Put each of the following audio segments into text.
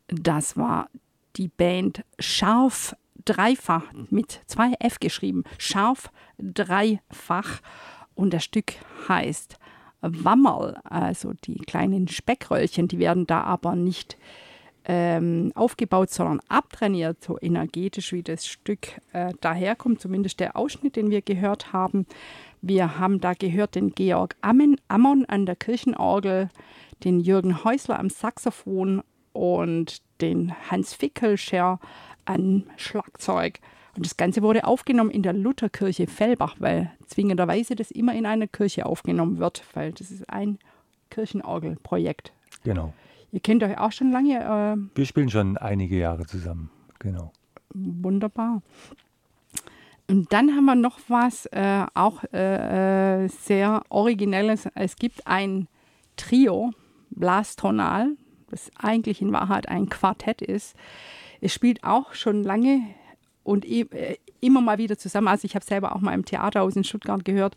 Das war die Band Scharf Dreifach mit 2 F geschrieben. Scharf Dreifach. Und das Stück heißt Wammerl, also die kleinen Speckröllchen, die werden da aber nicht aufgebaut, sondern abtrainiert, so energetisch wie das Stück daherkommt, zumindest der Ausschnitt, den wir gehört haben. Wir haben da gehört den Georg Ammon an der Kirchenorgel, den Jürgen Häusler am Saxophon und den Hans Fickelscher am Schlagzeug. Und das Ganze wurde aufgenommen in der Lutherkirche Fellbach, weil zwingenderweise das immer in einer Kirche aufgenommen wird, weil das ist ein Kirchenorgelprojekt. Genau. Ihr kennt euch auch schon lange. Wir spielen schon einige Jahre zusammen, genau. Wunderbar. Und dann haben wir noch was, auch sehr Originelles. Es gibt ein Trio, Blastonal, das eigentlich in Wahrheit ein Quartett ist. Es spielt auch schon lange und immer mal wieder zusammen. Also ich habe selber auch mal im Theaterhaus in Stuttgart gehört.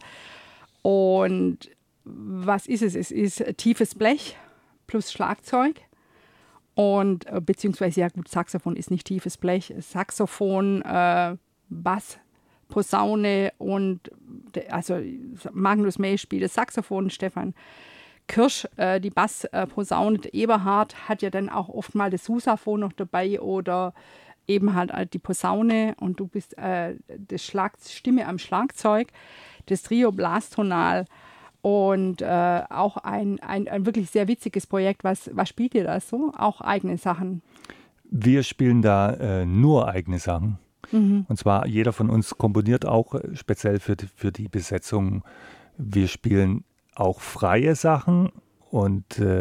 Und was ist es? Es ist tiefes Blech plus Schlagzeug. Und beziehungsweise, ja gut, Saxophon ist nicht tiefes Blech. Saxophon, Bass, Posaune und also Magnus May spielt das Saxophon, Stefan Kirsch, die Bassposaune, Eberhard hat ja dann auch oft mal das Sousaphon noch dabei oder eben halt die Posaune und du bist Stimme am Schlagzeug, das Trio Blastonal und auch ein wirklich sehr witziges Projekt. Was spielt ihr da so? Auch eigene Sachen? Wir spielen da nur eigene Sachen. Und zwar jeder von uns komponiert auch speziell für die Besetzung. Wir spielen auch freie Sachen und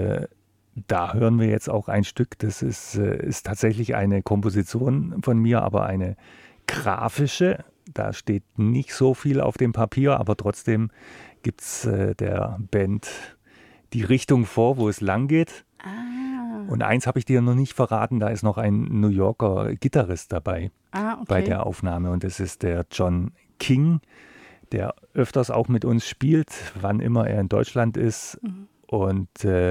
da hören wir jetzt auch ein Stück, das ist tatsächlich eine Komposition von mir, aber eine grafische. Da steht nicht so viel auf dem Papier, aber trotzdem gibt es der Band die Richtung vor, wo es lang geht. Und eins habe ich dir noch nicht verraten, da ist noch ein New Yorker Gitarrist dabei bei der Aufnahme und das ist der John King, der öfters auch mit uns spielt, wann immer er in Deutschland ist. Und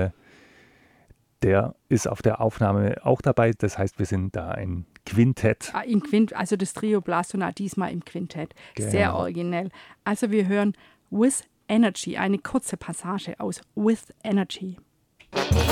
der ist auf der Aufnahme auch dabei. Das heißt, wir sind da ein Quintett. Also das Trio Blastonal diesmal im Quintett. Genau. Sehr originell. Also wir hören With Energy, eine kurze Passage aus With Energy.